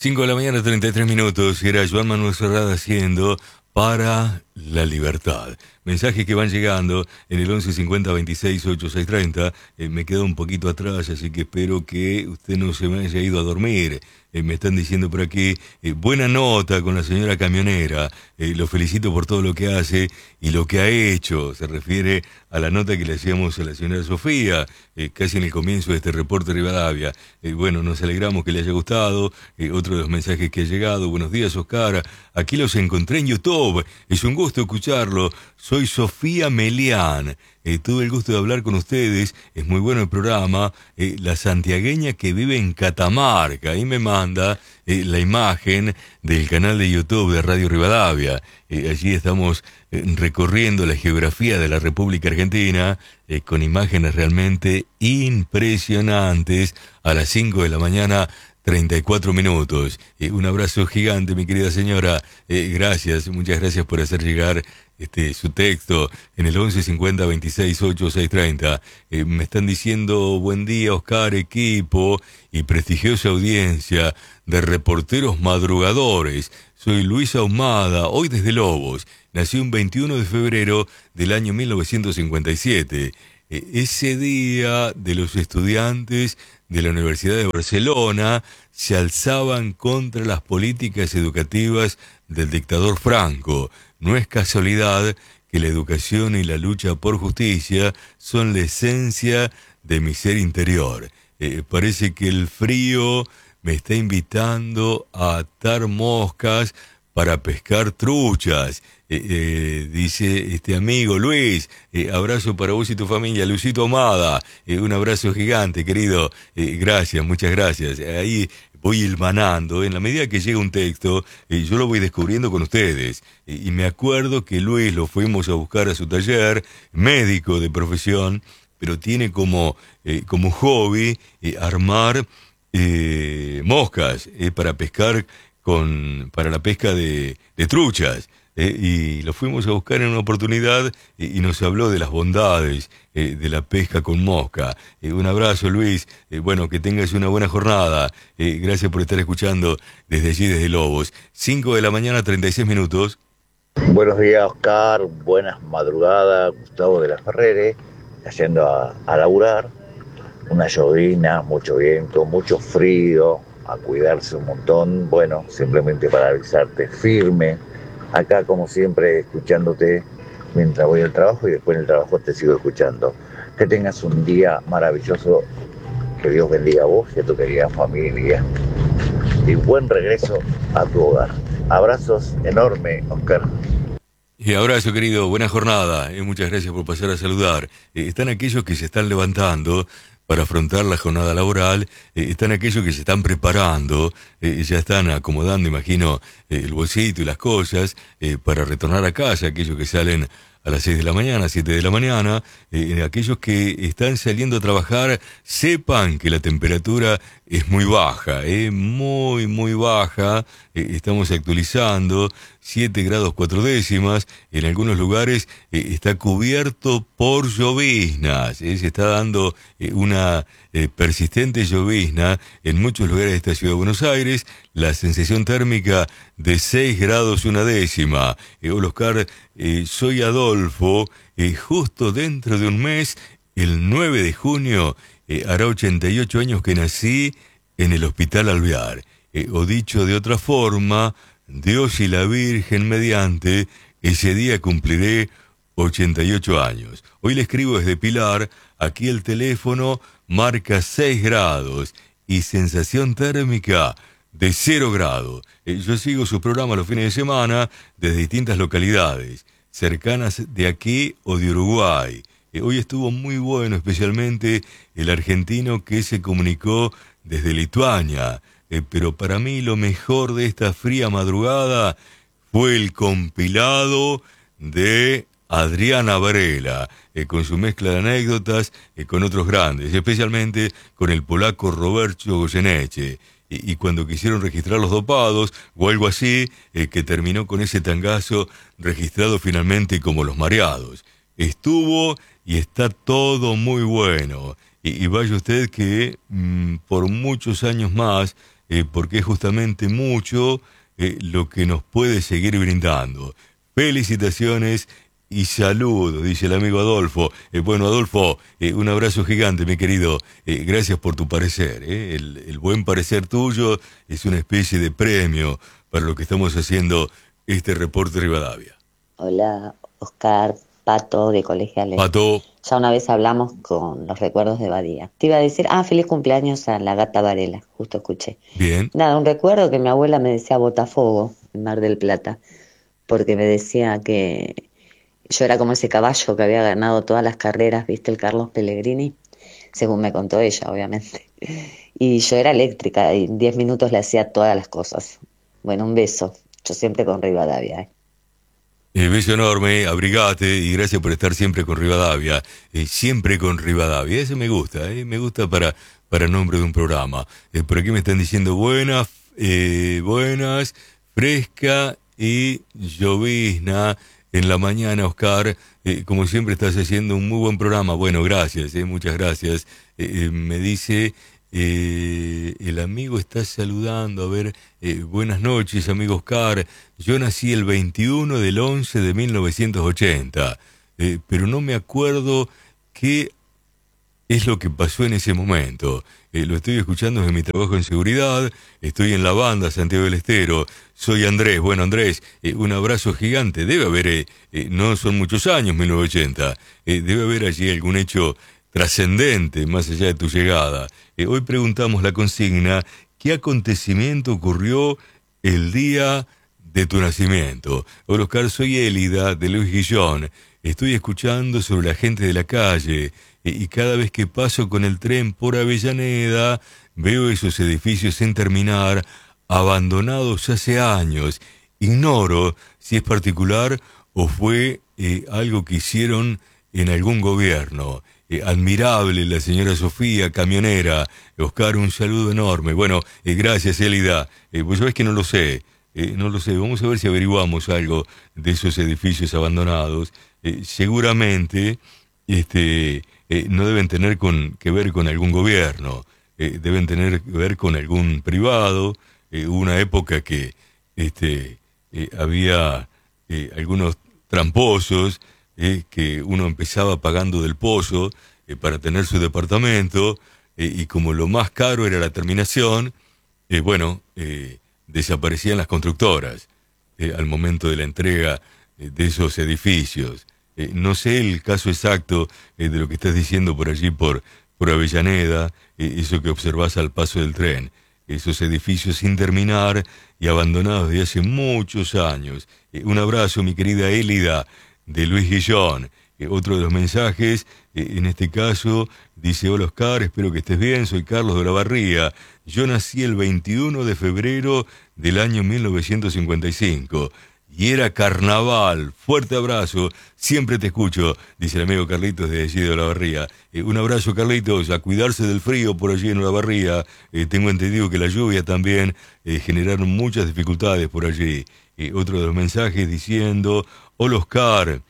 5 de la mañana, 33 minutos. Era Joan Manuel Serrada haciendo Para la Libertad. Mensajes que van llegando en el 1150 26 8630. Me quedo un poquito atrás, así que espero que usted no se me haya ido a dormir. Me están diciendo por aquí, buena nota con la señora camionera. Lo felicito por todo lo que hace y lo que ha hecho. Se refiere a la nota que le hacíamos a la señora Sofía, casi en el comienzo de este reporte Rivadavia. Bueno, nos alegramos que le haya gustado. Otro de los mensajes que ha llegado. Buenos días, Oscar. Aquí los encontré en YouTube. Es un gusto escucharlo. Soy Sofía Melián. Tuve el gusto de hablar con ustedes. Es muy bueno el programa. La santiagueña que vive en Catamarca. Ahí me manda la imagen del canal de YouTube de Radio Rivadavia. Allí estamos recorriendo la geografía de la República Argentina con imágenes realmente impresionantes a las 5 de la mañana. 34 minutos. Un abrazo gigante, mi querida señora. Gracias, muchas gracias por hacer llegar su texto en el 1150 26 8630. Me están diciendo buen día, Oscar, equipo y prestigiosa audiencia de reporteros madrugadores. Soy Luis Ahumada, hoy desde Lobos. Nací un 21 de febrero del año 1957. Ese día de los estudiantes de la Universidad de Barcelona se alzaban contra las políticas educativas del dictador Franco. No es casualidad que la educación y la lucha por justicia son la esencia de mi ser interior. Parece que el frío me está invitando a atar moscas para pescar truchas. Dice este amigo Luis, abrazo para vos y tu familia, Luisito Amada, un abrazo gigante, querido, gracias, muchas gracias. Ahí voy hilvanando, en la medida que llega un texto, yo lo voy descubriendo con ustedes, y me acuerdo que Luis lo fuimos a buscar a su taller, médico de profesión, pero tiene como hobby armar moscas para pescar para la pesca de truchas. Y lo fuimos a buscar en una oportunidad y nos habló de las bondades de la pesca con mosca. Un abrazo, Luis. Bueno, que tengas una buena jornada. Gracias por estar escuchando desde allí, desde Lobos. 5 de la mañana, 36 minutos. Buenos días, Oscar. Buenas madrugadas. Gustavo de la Ferrere, yendo a laburar. Una llovina, mucho viento, mucho frío. A cuidarse un montón. Bueno, simplemente para avisarte, firme. Acá, como siempre, escuchándote mientras voy al trabajo y después en el trabajo te sigo escuchando. Que tengas un día maravilloso, que Dios bendiga a vos y a tu querida familia. Y buen regreso a tu hogar. Abrazos enormes, Oscar. Y abrazo, querido, buena jornada. Muchas gracias por pasar a saludar. Están aquellos que se están levantando para afrontar la jornada laboral, están aquellos que se están preparando, ya están acomodando, imagino, el bolsito y las cosas para retornar a casa, aquellos que salen a las 6 de la mañana, 7 de la mañana, aquellos que están saliendo a trabajar, sepan que la temperatura es muy baja, muy, muy baja, estamos actualizando, 7 grados 4 décimas, en algunos lugares está cubierto por lloviznas, se está dando una persistente llovizna en muchos lugares de esta ciudad de Buenos Aires, la sensación térmica de 6 grados 1 décima. Hola Oscar, soy Adolfo, justo dentro de un mes, el 9 de junio, hará 88 años que nací en el Hospital Alvear. O dicho de otra forma, Dios y la Virgen mediante, ese día cumpliré 88 años. Hoy le escribo desde Pilar, aquí el teléfono marca 6 grados y sensación térmica de 0 grados. Yo sigo su programa los fines de semana desde distintas localidades, cercanas de aquí o de Uruguay. Hoy estuvo muy bueno, especialmente el argentino que se comunicó desde Lituania. Pero para mí lo mejor de esta fría madrugada fue el compilado de Adriana Varela, con su mezcla de anécdotas con otros grandes, especialmente con el polaco Roberto Goyeneche. Y cuando quisieron registrar los dopados, o algo así, que terminó con ese tangazo registrado finalmente como Los Mareados. Estuvo y está todo muy bueno. Y vaya usted que por muchos años más porque es justamente mucho lo que nos puede seguir brindando. Felicitaciones y saludos, dice el amigo Adolfo. Bueno, Adolfo, un abrazo gigante, mi querido. Gracias por tu parecer. El buen parecer tuyo es una especie de premio para lo que estamos haciendo este reporte Rivadavia. Hola, Oscar, Pato, de Colegiales. Pato. Ya una vez hablamos con los recuerdos de Badía. Te iba a decir, feliz cumpleaños a la gata Varela, justo escuché. Bien. Nada, un recuerdo que mi abuela me decía Botafogo, en Mar del Plata, porque me decía que yo era como ese caballo que había ganado todas las carreras, ¿viste? El Carlos Pellegrini, según me contó ella, obviamente. Y yo era eléctrica y en 10 minutos le hacía todas las cosas. Bueno, un beso. Yo siempre con Rivadavia. Beso enorme, abrigate y gracias por estar siempre con Rivadavia. Siempre con Rivadavia, ese me gusta, me gusta para el nombre de un programa. Por aquí me están diciendo buenas, fresca y llovizna en la mañana, Oscar. Como siempre estás haciendo un muy buen programa. Bueno, gracias, muchas gracias. Me dice... el amigo está saludando, a ver, buenas noches, amigo Oscar. Yo nací el 21 del 11 de 1980, pero no me acuerdo qué es lo que pasó en ese momento. Lo estoy escuchando desde mi trabajo en seguridad, estoy en la banda Santiago del Estero, soy Andrés. Bueno, Andrés, un abrazo gigante. Debe haber, no son muchos años, 1980, debe haber allí algún hecho trascendente más allá de tu llegada. Hoy preguntamos la consigna: ¿qué acontecimiento ocurrió el día de tu nacimiento? Hola, Oscar, soy Élida de Luis Guillón. Estoy escuchando sobre la gente de la calle y cada vez que paso con el tren por Avellaneda veo esos edificios sin terminar, abandonados hace años. Ignoro si es particular o fue algo que hicieron en algún gobierno. Admirable la señora Sofía, camionera. Oscar, un saludo enorme. Bueno, gracias, Élida. Pues sabés que no lo sé. No lo sé. Vamos a ver si averiguamos algo de esos edificios abandonados. Seguramente no deben tener que ver con algún gobierno. Deben tener que ver con algún privado. Hubo una época que había algunos tramposos, que uno empezaba pagando del pozo para tener su departamento, y como lo más caro era la terminación, desaparecían las constructoras al momento de la entrega de esos edificios. No sé el caso exacto de lo que estás diciendo por allí, por Avellaneda, eso que observás al paso del tren, esos edificios sin terminar y abandonados de hace muchos años. Un abrazo, mi querida Élida, de Luis Guillón. Otro de los mensajes, en este caso, dice: hola Oscar, espero que estés bien, soy Carlos de la Barría. Yo nací el 21 de febrero del año 1955 y era carnaval. Fuerte abrazo, siempre te escucho, dice el amigo Carlitos de allí de la Barría. Un abrazo, Carlitos, a cuidarse del frío por allí en la Barría. Tengo entendido que la lluvia también generaron muchas dificultades por allí. Otro de los mensajes diciendo: hola Oscar,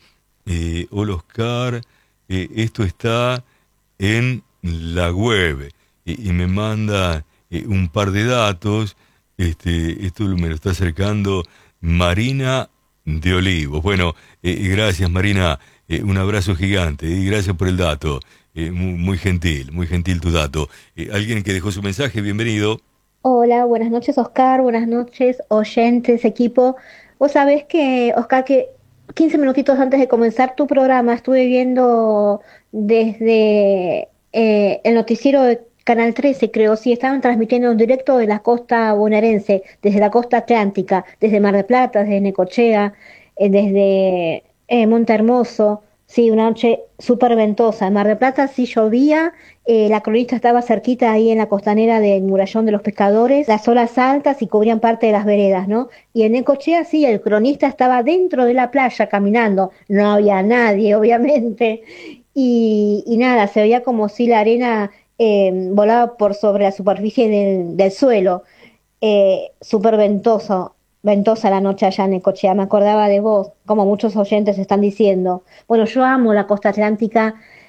esto está en la web, y me manda un par de datos. Esto me lo está acercando Marina de Olivos. Bueno, gracias Marina, un abrazo gigante y gracias por el dato. Muy gentil tu dato. Alguien que dejó su mensaje, bienvenido. Hola, buenas noches Oscar, buenas noches oyentes, equipo. Vos sabés que, Oscar, que 15 minutitos antes de comenzar tu programa estuve viendo desde el noticiero de Canal 13, creo, sí, estaban transmitiendo en directo de la costa bonaerense, desde la costa atlántica, desde Mar del Plata, desde Necochea, desde Monte Hermoso. Sí, una noche súper ventosa. En Mar del Plata sí llovía, la cronista estaba cerquita ahí en la costanera del Murallón de los Pescadores, las olas altas y cubrían parte de las veredas, ¿no? Y en Necochea sí, el cronista estaba dentro de la playa caminando, no había nadie, obviamente, y nada, se veía como si la arena volaba por sobre la superficie del suelo, súper ventosa la noche allá en Necochea. Me acordaba de vos, como muchos oyentes están diciendo. Bueno, yo amo la costa atlántica,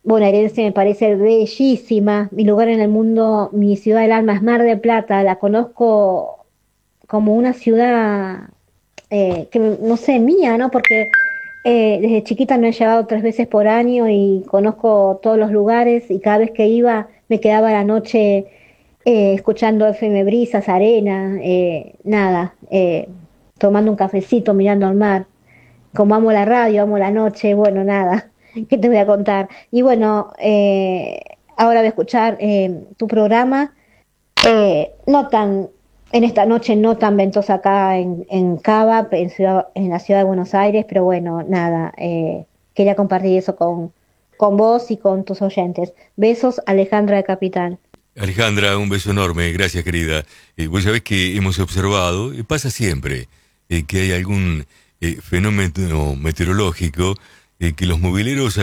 bonaerense me parece bellísima. Mi lugar en el mundo, mi ciudad del alma es Mar del Plata. La conozco como una ciudad que no sé, mía, ¿no? Porque desde chiquita me he llevado 3 veces por año y conozco todos los lugares y cada vez que iba me quedaba a la noche escuchando FM Brisas, Arena, nada, tomando un cafecito, mirando al mar. Como amo la radio, amo la noche, bueno, nada, ¿qué te voy a contar? Y bueno, ahora voy a escuchar tu programa, no tan, en esta noche no tan ventosa acá en Cava, en la ciudad de Buenos Aires, pero bueno, nada, quería compartir eso con vos y con tus oyentes. Besos, Alejandra de Capital. Alejandra, un beso enorme, gracias querida. Vos sabés que hemos observado, y pasa siempre, que hay algún fenómeno meteorológico que los mobileros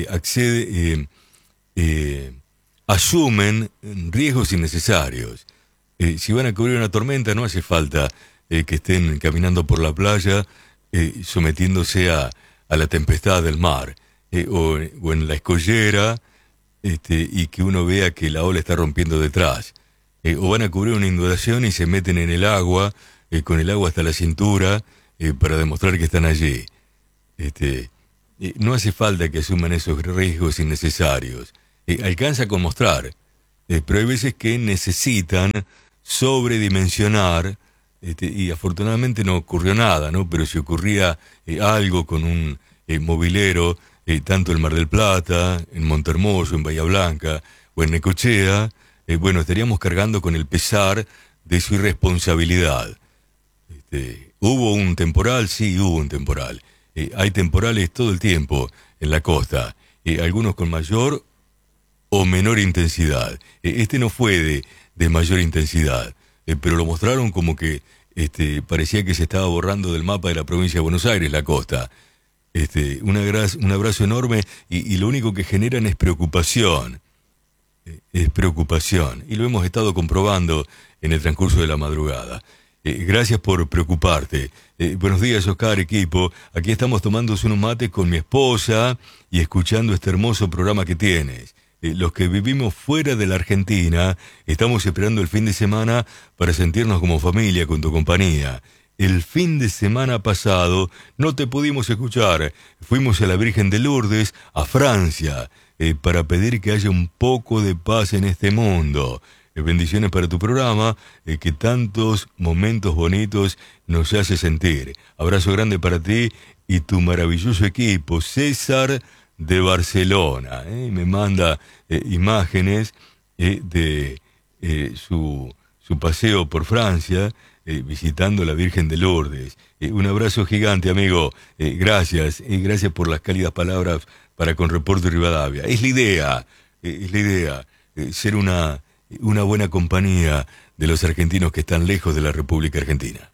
asumen riesgos innecesarios. Si van a cubrir una tormenta, no hace falta que estén caminando por la playa sometiéndose a la tempestad del mar, o en la escollera, y que uno vea que la ola está rompiendo detrás. O van a cubrir una inundación y se meten en el agua, con el agua hasta la cintura, para demostrar que están allí. No hace falta que asuman esos riesgos innecesarios. Alcanza con mostrar, pero hay veces que necesitan sobredimensionar, y afortunadamente no ocurrió nada, ¿no? Pero si ocurría algo con un mobilero, tanto en Mar del Plata, en Montermoso, en Bahía Blanca o en Necochea, bueno, estaríamos cargando con el pesar de su irresponsabilidad. ¿Hubo un temporal? Sí, hubo un temporal. Hay temporales todo el tiempo en la costa, algunos con mayor o menor intensidad. Este no fue de mayor intensidad, pero lo mostraron como que parecía que se estaba borrando del mapa de la provincia de Buenos Aires la costa. Un abrazo enorme, y lo único que generan es preocupación. Es preocupación, y lo hemos estado comprobando en el transcurso de la madrugada. Gracias por preocuparte. Buenos días, Oscar, equipo. Aquí estamos tomando un mate con mi esposa y escuchando este hermoso programa que tienes. Los que vivimos fuera de la Argentina estamos esperando el fin de semana para sentirnos como familia con tu compañía. El fin de semana pasado no te pudimos escuchar. Fuimos a la Virgen de Lourdes, a Francia, para pedir que haya un poco de paz en este mundo. Bendiciones para tu programa, que tantos momentos bonitos nos hace sentir. Abrazo grande para ti y tu maravilloso equipo. César de Barcelona, me manda imágenes de su paseo por Francia, visitando la Virgen de Lourdes. Un abrazo gigante, amigo. Gracias por las cálidas palabras para con Reporte Rivadavia. Es la idea, ser una buena compañía de los argentinos que están lejos de la República Argentina.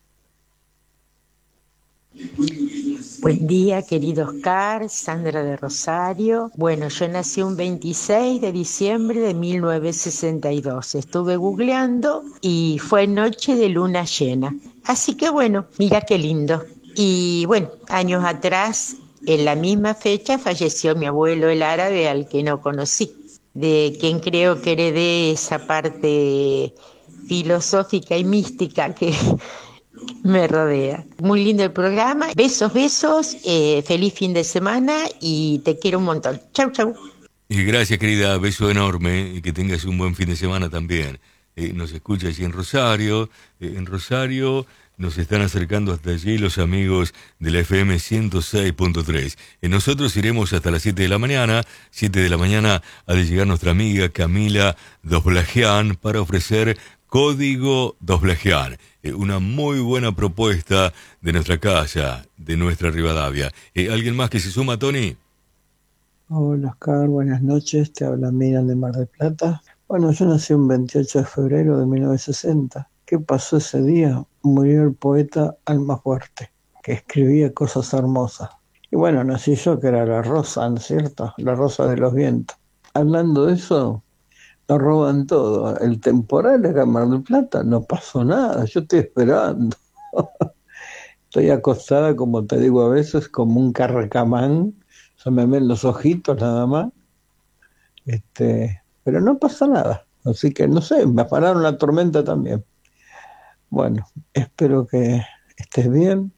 Buen día, querido Oscar, Sandra de Rosario. Bueno, yo nací un 26 de diciembre de 1962. Estuve googleando y fue noche de luna llena. Así que bueno, mira qué lindo. Y bueno, años atrás, en la misma fecha, falleció mi abuelo el árabe, al que no conocí, de quien creo que heredé esa parte filosófica y mística que me rodea. Muy lindo el programa. Besos, feliz fin de semana y te quiero un montón. Chau, chau. Y gracias, querida, beso enorme, y que tengas un buen fin de semana también. Nos escucha allí en Rosario. En Rosario nos están acercando hasta allí los amigos de la FM 106.3. Nosotros iremos hasta las 7 de la mañana. 7 de la mañana ha de llegar nuestra amiga Camila Doblajian para ofrecer Código Doblajian. Una muy buena propuesta de nuestra casa, de nuestra Rivadavia. ¿Alguien más que se suma, Tony? Hola, Oscar, buenas noches. Te habla Miriam de Mar del Plata. Bueno, yo nací un 28 de febrero de 1960. ¿Qué pasó ese día? Murió el poeta Almafuerte, que escribía cosas hermosas. Y bueno, nací yo, que era la rosa, ¿no es cierto? La rosa de los vientos. Hablando de eso, nos roban todo. El temporal era en Mar del Plata, no pasó nada, yo estoy esperando. Estoy acostada, como te digo a veces, como un carracamán. Se me ven los ojitos nada más. Pero no pasa nada. Así que no sé, me pararon la tormenta también. Bueno, espero que estés bien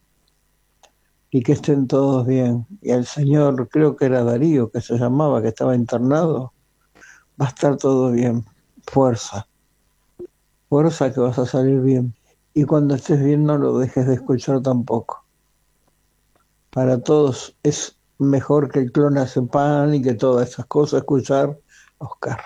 y que estén todos bien. Y al señor, creo que era Darío, que se llamaba, que estaba internado, va a estar todo bien. Fuerza, fuerza que vas a salir bien. Y cuando estés bien no lo dejes de escuchar tampoco. Para todos es mejor que el clonazepam y que todas esas cosas escuchar a Oscar.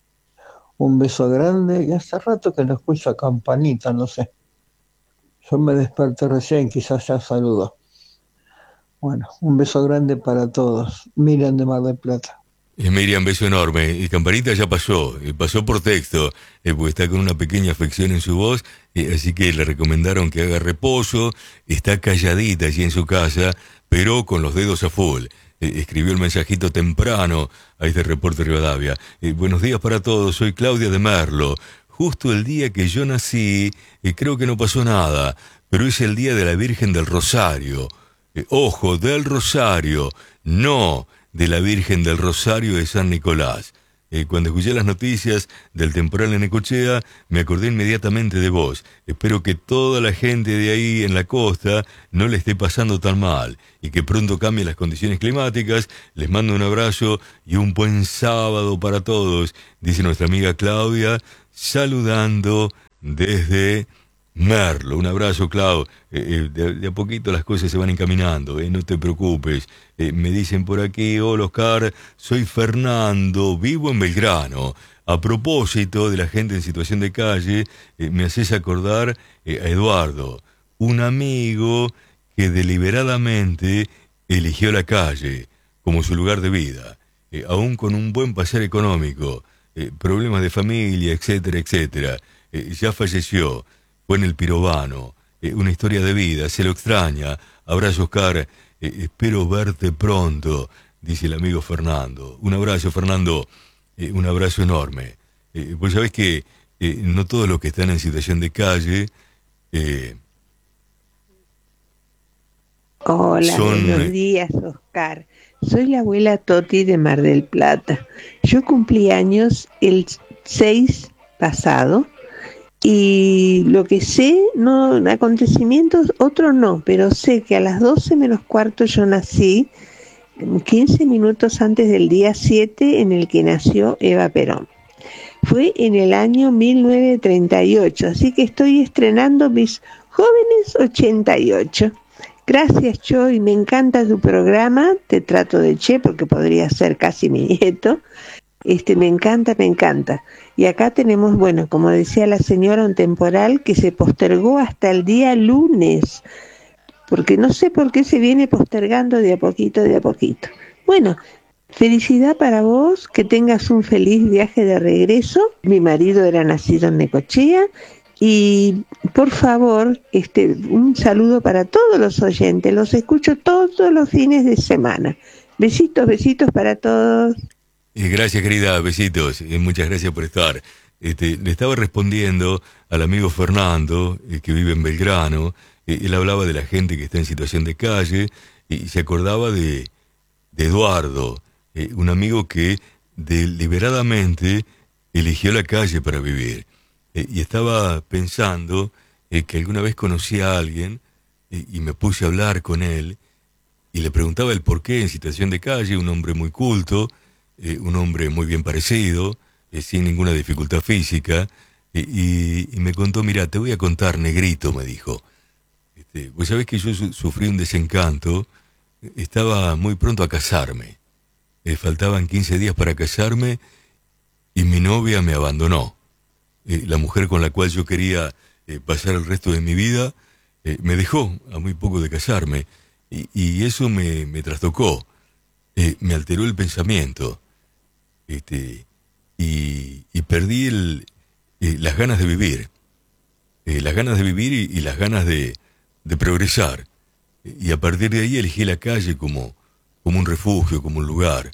Un beso grande y hace rato que no escucho a Campanita, no sé. Yo me desperté recién, quizás ya saludó. Bueno, un beso grande para todos. Miriam de Mar del Plata. Miriam, beso enorme. Y Campanita ya pasó por texto, porque está con una pequeña afección en su voz, así que le recomendaron que haga reposo, está calladita allí en su casa, pero con los dedos a full. Escribió el mensajito temprano a este reporte Rivadavia. Buenos días para todos, soy Claudia de Merlo. Justo el día que yo nací, creo que no pasó nada, pero es el día de la Virgen del Rosario. Ojo, del Rosario, no de la Virgen del Rosario de San Nicolás. Cuando escuché las noticias del temporal en Necochea, me acordé inmediatamente de vos. Espero que toda la gente de ahí en la costa no le esté pasando tan mal y que pronto cambien las condiciones climáticas. Les mando un abrazo y un buen sábado para todos, dice nuestra amiga Claudia, saludando desde Merlo. Un abrazo, Clau. De a poquito las cosas se van encaminando, no te preocupes. Me dicen por aquí: hola Oscar, soy Fernando, vivo en Belgrano. A propósito de la gente en situación de calle, me haces acordar a Eduardo, un amigo que deliberadamente eligió la calle como su lugar de vida, aún con un buen pasar económico, problemas de familia, etcétera, etcétera. Ya falleció. Fue en el Pirobano, una historia de vida, se lo extraña. Abrazo, Oscar, espero verte pronto, dice el amigo Fernando. Un abrazo, Fernando, un abrazo enorme. Pues sabés que no todos los que están en situación de calle Hola, buenos días, Oscar. Soy la abuela Toti de Mar del Plata. Yo cumplí años el 6 pasado. Y lo que sé, no acontecimientos, otros no, pero sé que a las 12 menos cuarto yo nací, 15 minutos antes del día 7 en el que nació Eva Perón. Fue en el año 1938, así que estoy estrenando mis jóvenes 88. Gracias, Choy, me encanta tu programa, te trato de che porque podría ser casi mi nieto. Me encanta, me encanta. Y acá tenemos, bueno, como decía la señora, un temporal que se postergó hasta el día lunes, porque no sé por qué se viene postergando de a poquito, de a poquito. Bueno, felicidad para vos, que tengas un feliz viaje de regreso. Mi marido era nacido en Necochea y por favor, un saludo para todos los oyentes, los escucho todos los fines de semana. Besitos, besitos para todos. Gracias, querida, besitos, muchas gracias por estar. Le estaba respondiendo al amigo Fernando, que vive en Belgrano. Él hablaba de la gente que está en situación de calle y se acordaba de Eduardo, un amigo que deliberadamente eligió la calle para vivir. Y estaba pensando que alguna vez conocí a alguien y me puse a hablar con él y le preguntaba el por qué en situación de calle, un hombre muy culto, un hombre muy bien parecido, sin ninguna dificultad física, y me contó: mira, te voy a contar, negrito, me dijo. Vos sabés que yo sufrí un desencanto, estaba muy pronto a casarme, faltaban 15 días para casarme y mi novia me abandonó. La mujer con la cual yo quería pasar el resto de mi vida me dejó a muy poco de casarme, y eso me trastocó, me alteró el pensamiento. Y perdí las ganas de vivir, y las ganas de progresar, y a partir de ahí elegí la calle como un refugio, como un lugar,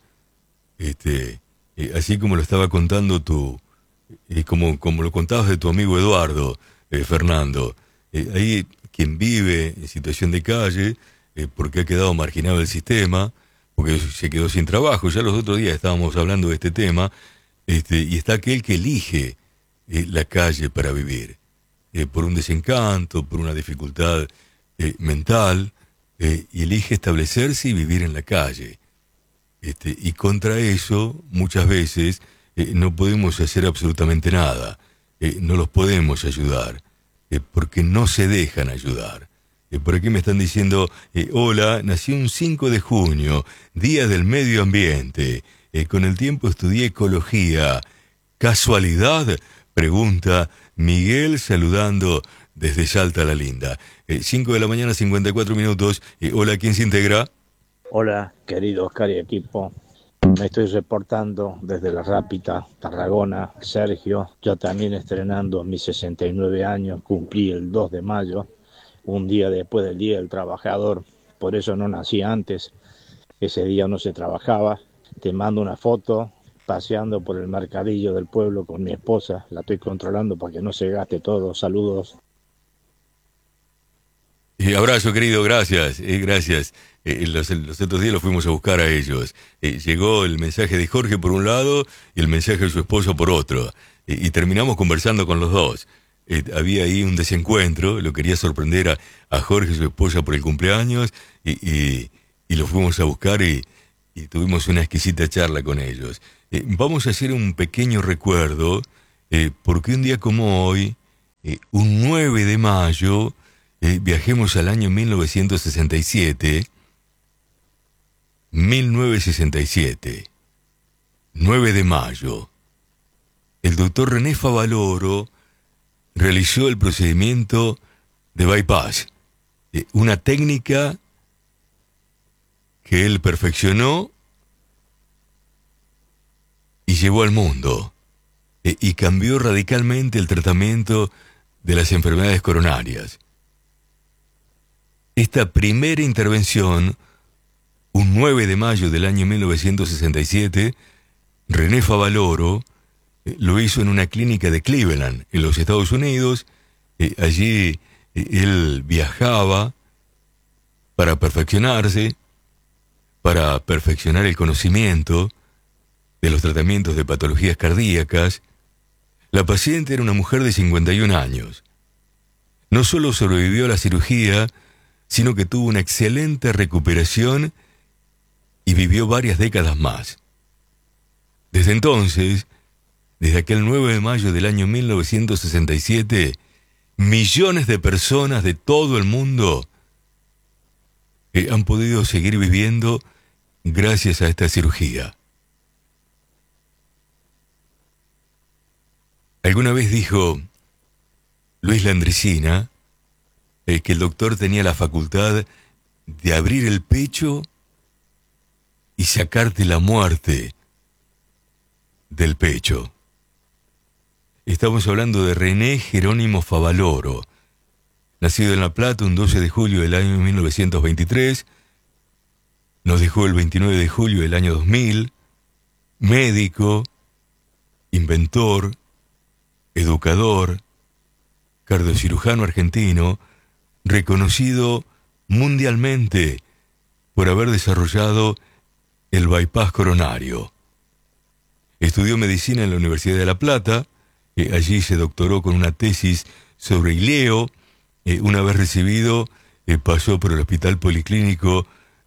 así como lo estaba contando tú, como lo contabas de tu amigo Eduardo, Fernando. Ahí quien vive en situación de calle, porque ha quedado marginado del sistema, porque se quedó sin trabajo. Ya los otros días estábamos hablando de este tema, y está aquel que elige la calle para vivir, por un desencanto, por una dificultad mental, y elige establecerse y vivir en la calle. Y contra eso, muchas veces, no podemos hacer absolutamente nada. No los podemos ayudar, porque no se dejan ayudar. Por aquí me están diciendo, hola, nací un 5 de junio, Día del Medio Ambiente. Con el tiempo estudié ecología. ¿Casualidad? Pregunta Miguel, saludando desde Salta la Linda. 5 de la mañana, 54 minutos. Hola, ¿quién se integra? Hola, querido Oscar y equipo. Me estoy reportando desde La Rápita, Tarragona. Sergio, yo también estrenando mis 69 años, cumplí el 2 de mayo, un día después del Día del Trabajador. Por eso no nací antes, ese día no se trabajaba. Te mando una foto paseando por el mercadillo del pueblo con mi esposa. La estoy controlando para que no se gaste todo. Saludos. Abrazo, querido, gracias, gracias. Los otros días los fuimos a buscar a ellos. Llegó el mensaje de Jorge por un lado y el mensaje de su esposo por otro. Y terminamos conversando con los dos. Había ahí un desencuentro, lo quería sorprender a Jorge y su esposa por el cumpleaños, y los fuimos a buscar y tuvimos una exquisita charla con ellos. Vamos a hacer un pequeño recuerdo, porque un día como hoy, un 9 de mayo, viajemos al año 1967, 9 de mayo, el doctor René Favaloro realizó el procedimiento de bypass, una técnica que él perfeccionó y llevó al mundo, y cambió radicalmente el tratamiento de las enfermedades coronarias. Esta primera intervención, un 9 de mayo del año 1967, René Favaloro lo hizo en una clínica de Cleveland, en los Estados Unidos. Allí él viajaba para perfeccionarse, para perfeccionar el conocimiento de los tratamientos de patologías cardíacas. La paciente era una mujer de 51 años. No solo sobrevivió a la cirugía, sino que tuvo una excelente recuperación y vivió varias décadas más. Desde entonces, desde aquel 9 de mayo del año 1967, millones de personas de todo el mundo han podido seguir viviendo gracias a esta cirugía. Alguna vez dijo Luis Landricina que el doctor tenía la facultad de abrir el pecho y sacarte la muerte del pecho. Estamos hablando de René Jerónimo Favaloro, nacido en La Plata un 12 de julio del año 1923, nos dejó el 29 de julio del año 2000, médico, inventor, educador, cardiocirujano argentino, reconocido mundialmente por haber desarrollado el bypass coronario. Estudió medicina en la Universidad de La Plata, allí se doctoró con una tesis sobre ileo. Una vez recibido, pasó por el Hospital Policlínico,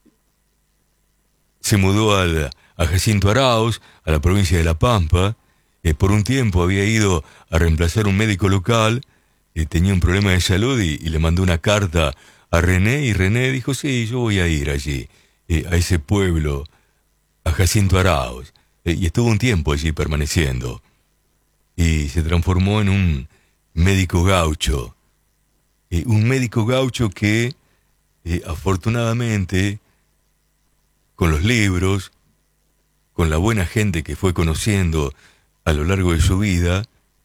se mudó a Jacinto Arauz, a la provincia de La Pampa. Por un tiempo había ido a reemplazar un médico local, tenía un problema de salud y le mandó una carta a René, y René dijo, sí, yo voy a ir allí, a ese pueblo, a Jacinto Arauz. Y estuvo un tiempo allí permaneciendo. Y se transformó en un médico gaucho. Un médico gaucho que, afortunadamente, con los libros, con la buena gente que fue conociendo a lo largo de su vida,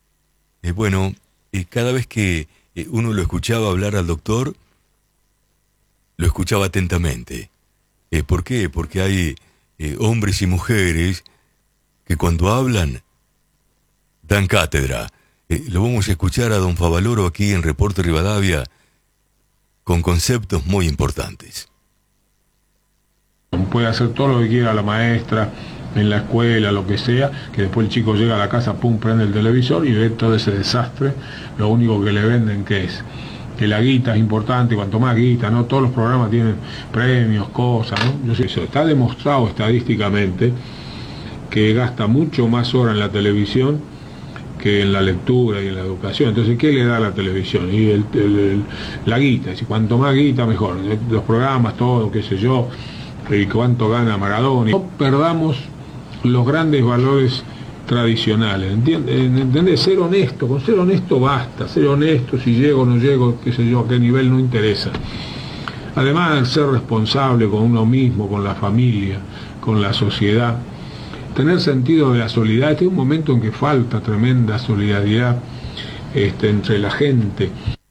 cada vez que uno lo escuchaba hablar al doctor, lo escuchaba atentamente. ¿Por qué? Porque hay hombres y mujeres que cuando hablan dan cátedra. Lo vamos a escuchar a don Favaloro aquí en Reporte Rivadavia con conceptos muy importantes. Puede hacer todo lo que quiera la maestra, en la escuela, lo que sea, que después el chico llega a la casa, pum, prende el televisor y ve todo ese desastre. Lo único que le venden que es que la guita es importante, cuanto más guita, ¿no? Todos los programas tienen premios, cosas, ¿no? Yo sé, eso está demostrado estadísticamente que gasta mucho más horas en la televisión que en la lectura y en la educación. Entonces, ¿qué le da la televisión? Y la guita, si cuanto más guita mejor. Los programas, todo, qué sé yo, y cuánto gana Maradona. No perdamos los grandes valores tradicionales, ¿entendés? Ser honesto, con ser honesto basta, ser honesto, si llego o no llego, qué sé yo, a qué nivel no interesa. Además, ser responsable con uno mismo, con la familia, con la sociedad, tener sentido de la solidaridad. Este es un momento en que falta tremenda solidaridad entre la gente.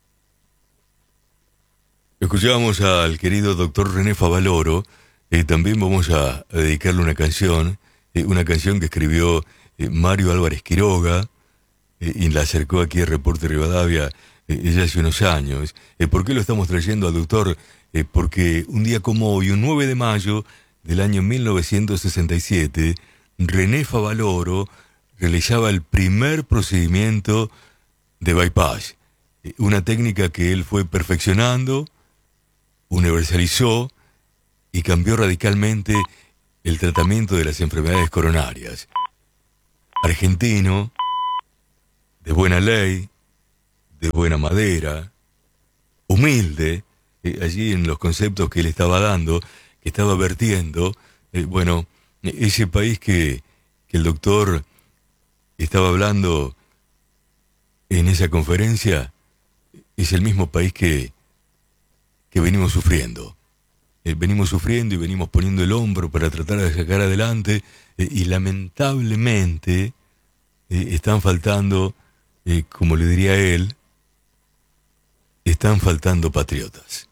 Escuchábamos al querido doctor René Favaloro. También vamos a dedicarle una canción que escribió Mario Álvarez Quiroga, y la acercó aquí a Reporte Rivadavia ya hace unos años. ¿Por qué lo estamos trayendo al doctor? Porque un día como hoy, un 9 de mayo del año 1967, René Favaloro realizaba el primer procedimiento de bypass, una técnica que él fue perfeccionando, universalizó y cambió radicalmente el tratamiento de las enfermedades coronarias. Argentino, de buena ley, de buena madera, humilde, allí en los conceptos que él estaba dando, que estaba vertiendo. Ese país que el doctor estaba hablando en esa conferencia es el mismo país que venimos sufriendo. Venimos sufriendo y venimos poniendo el hombro para tratar de sacar adelante, y lamentablemente están faltando, como le diría él, están faltando patriotas.